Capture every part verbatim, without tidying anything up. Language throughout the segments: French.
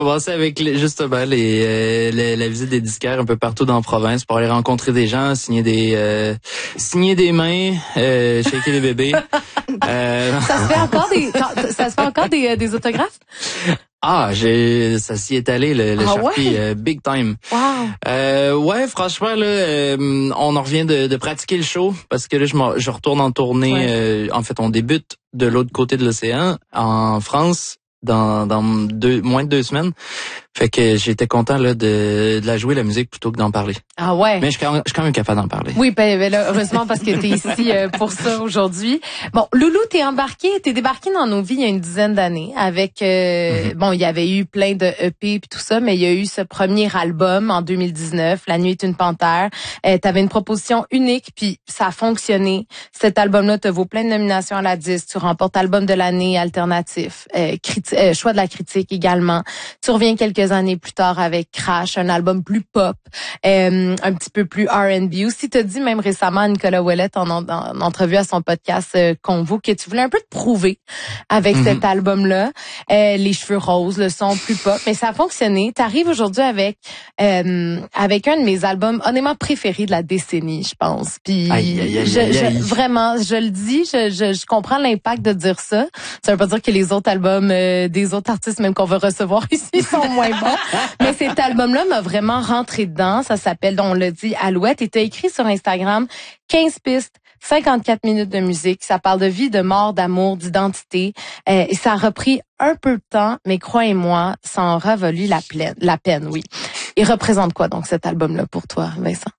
commencer avec les, justement les, euh, les la visite des disquaires un peu partout dans la province pour aller rencontrer des gens, signer des euh, signer des mains, euh, shaker les bébés. euh... Ça se fait encore des ça se fait encore des, des autographes? Ah, j'ai ça s'y est allé le, le ah Sharpie ouais? euh, big time. Wow. Euh, ouais, franchement là, euh, on en revient de, de pratiquer le show parce que là je, je retourne en tournée. Ouais. Euh, en fait, on débute de l'autre côté de l'océan en France dans dans deux moins de deux semaines. Fait que j'étais content là de, de la jouer la musique plutôt que d'en parler. Ah ouais. Mais je suis quand même, je suis quand même capable d'en parler. Oui, ben, ben là, heureusement parce que t'es ici euh, pour ça aujourd'hui. Bon, Loulou, t'es embarqué, t'es débarqué dans nos vies il y a une dizaine d'années avec euh, mm-hmm. bon, il y avait eu plein de E P puis tout ça, mais il y a eu ce premier album en deux mille dix-neuf, La nuit est une panthère. Euh, t'avais une proposition unique puis ça a fonctionné. Cet album-là te vaut plein de nominations à la disque. Tu remportes album de l'année alternatif, euh, criti- euh, choix de la critique également. Tu reviens quelques années plus tard avec Crash, un album plus pop, euh, un petit peu plus R and B. Aussi, t'as dit même récemment à Nicolas Ouellette en, en, en entrevue à son podcast euh, Convo que tu voulais un peu te prouver avec mm-hmm. cet album-là. Euh, les cheveux roses, le son plus pop, mais ça a fonctionné. T'arrives aujourd'hui avec euh, avec un de mes albums honnêtement préférés de la décennie, je pense. Puis aïe, aïe, aïe, je, aïe, aïe. je, vraiment, je le dis, je, je, je comprends l'impact de dire ça. Ça veut pas dire que les autres albums euh, des autres artistes, même qu'on va recevoir ici, sont moins bons. Mais cet album-là m'a vraiment rentré dedans. Ça s'appelle, on l'a dit, Alouette. Et t'as écrit sur Instagram quinze pistes, cinquante-quatre minutes de musique. Ça parle de vie, de mort, d'amour, d'identité. Euh, et ça a repris un peu de temps, mais croyez-moi, ça en aura valu la, plaine, la peine, oui. Il représente quoi, donc, cet album-là pour toi, Vincent?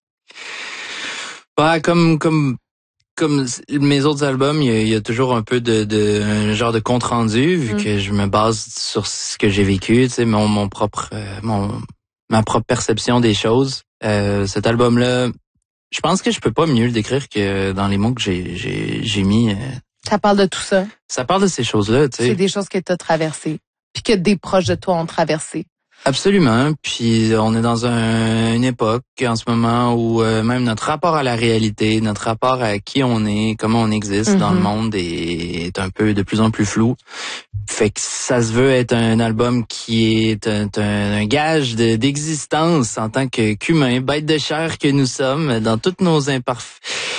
Bah, comme, comme, comme mes autres albums, il y a, il y a toujours un peu de, de un genre de compte rendu, vu mm. que je me base sur ce que j'ai vécu, tu sais, mon, mon propre, euh, mon, ma propre perception des choses. Euh, cet album-là, je pense que je peux pas mieux le décrire que dans les mots que j'ai, j'ai, j'ai mis. Euh, ça parle de tout ça. Ça parle de ces choses-là, tu sais. C'est des choses que tu as traversées, puis que des proches de toi ont traversées. Absolument. Puis on est dans un, une époque en ce moment où euh, même notre rapport à la réalité, notre rapport à qui on est, comment on existe mm-hmm. dans le monde est, est un peu de plus en plus flou. Fait que ça se veut être un album qui est un, un, un gage de, d'existence en tant que, qu'humain, bête de chair que nous sommes, dans toutes nos imparfaits,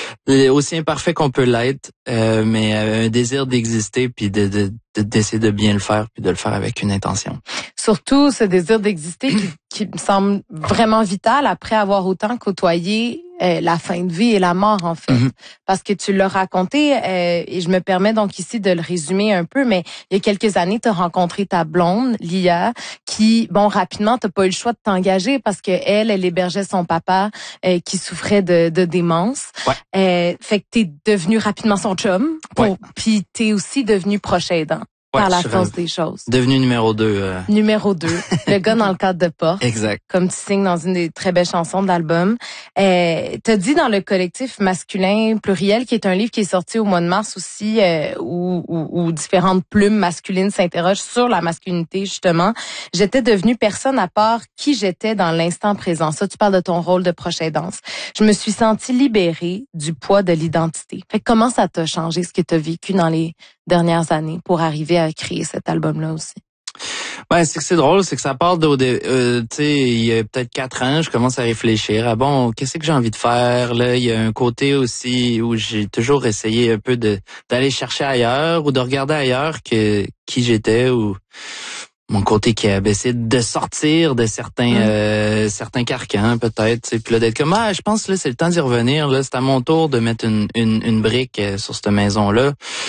aussi imparfaits qu'on peut l'être, euh, mais un désir d'exister puis de, de, de d'essayer de bien le faire puis de le faire avec une intention. Surtout ce désir d'exister qui, qui me semble vraiment vital après avoir autant côtoyé euh, la fin de vie et la mort en fait. Mm-hmm. Parce que tu l'as raconté euh, et je me permets donc ici de le résumer un peu, mais il y a quelques années, tu as rencontré ta blonde, Lia, qui, bon, rapidement, t'as pas eu le choix de t'engager parce que elle, elle hébergeait son papa euh, qui souffrait de, de démence. Ouais. Euh, fait que t'es devenu rapidement son chum, pour, ouais. Puis t'es aussi devenu proche aidant. Ouais, par la force des choses. Devenu numéro deux. Euh... Numéro deux. Le gars dans le cadre de porte. Exact. Comme tu signes dans une des très belles chansons de l'album. Euh, t'as dit dans le collectif masculin pluriel, qui est un livre qui est sorti au mois de mars aussi, euh, où, où, où différentes plumes masculines s'interrogent sur la masculinité, justement. J'étais devenue personne à part qui j'étais dans l'instant présent. Ça, tu parles de ton rôle de proche aidance. Je me suis sentie libérée du poids de l'identité. Fait que comment ça t'a changé ce que t'as vécu dans les dernières années pour arriver à créer cet album-là aussi? Ben, c'est que c'est drôle, c'est que ça part de, euh, tu sais, il y a peut-être quatre ans, je commence à réfléchir. Ah bon, qu'est-ce que j'ai envie de faire, là? Il y a un côté aussi où j'ai toujours essayé un peu de, d'aller chercher ailleurs ou de regarder ailleurs que, qui j'étais ou mon côté qui a essayé de sortir de certains, mmh. euh, certains carcans, peut-être, tu sais, puis là, d'être comme, ah, je pense, là, c'est le temps d'y revenir, là, c'est à mon tour de mettre une, une, une brique euh, sur cette maison-là.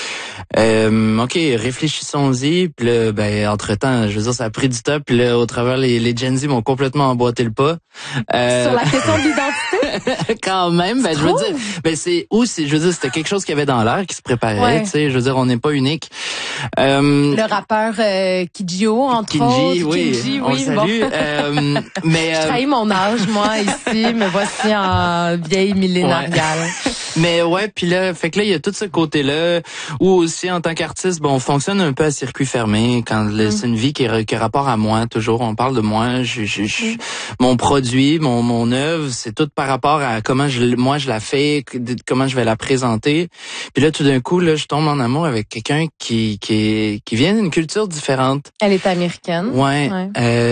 Euh, OK, réfléchissons-y. Puis là, ben, entre-temps, je veux dire, ça a pris du temps. Puis là, au travers, les, les Gen Z m'ont complètement emboîté le pas. Euh... Sur la question de l'identité? Quand même, ben, je veux dire, ben, c'est où, c'est, je veux dire, c'était quelque chose qu'il y avait dans l'air, qui se préparait, ouais. Tu sais, je veux dire, on n'est pas unique. Euh... Le rappeur euh, Kidjo, entre Kinji, autres. Oui, Kinji, on oui, le salue. Bon. euh, mais, euh... Je trahis mon âge, moi, ici, me voici en vieille millénariale. Ouais. Mais ouais, puis là, fait que là, il y a tout ce côté-là où aussi, en tant qu'artiste, bon, on fonctionne un peu à circuit fermé. Quand mm. c'est une vie qui est qui a rapport à moi, toujours, on parle de moi. Je, je, je, mm. Mon produit, mon mon œuvre, c'est tout par rapport à comment je moi je la fais, comment je vais la présenter. Puis là, tout d'un coup, là, je tombe en amour avec quelqu'un qui qui est, qui vient d'une culture différente. Elle est américaine. Ouais. ouais. Euh,